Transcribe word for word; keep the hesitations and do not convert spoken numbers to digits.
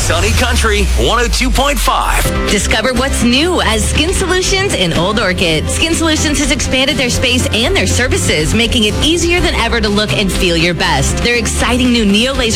Sunny Country one oh two point five. Discover what's new as Skin Solutions in Old Orchid. Skin Solutions has expanded their space and their services, making it easier than ever to look and feel your best. Their exciting new Neo Laser